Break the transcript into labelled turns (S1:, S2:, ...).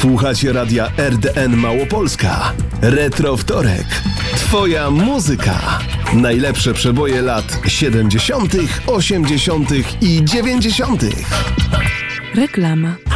S1: Słuchacie radia RDN Małopolska. Retro Wtorek. Twoja muzyka. Najlepsze przeboje lat 70., 80. i 90.
S2: Reklama.